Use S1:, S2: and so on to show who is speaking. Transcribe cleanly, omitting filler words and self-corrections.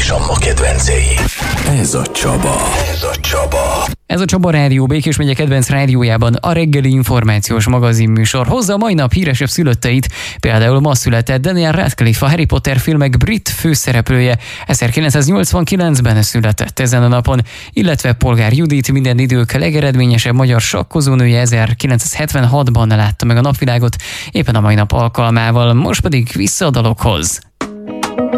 S1: és a ma kedvencei. Ez a Csaba.
S2: Ez a Csaba Rádió, Békés megye kedvenc rádiójában a reggeli információs magazinműsor. Hozza a mai nap híresebb szülötteit, például ma született Daniel Radcliffe, a Harry Potter filmek brit főszereplője. 1989-ben született ezen a napon, illetve Polgár Judit, minden idők legeredményesebb magyar sakkozónője 1976-ban látta meg a napvilágot, éppen a mai nap alkalmával. Most pedig vissza a dalokhoz.